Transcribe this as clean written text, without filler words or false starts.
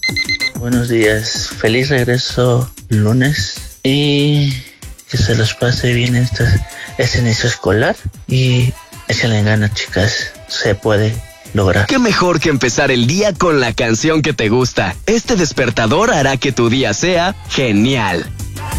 Buenos días, feliz regreso lunes y que se los pase bien este inicio escolar y échenle ganas, chicas, se puede lograr. Qué mejor que empezar el día con la canción que te gusta. Este despertador hará que tu día sea genial.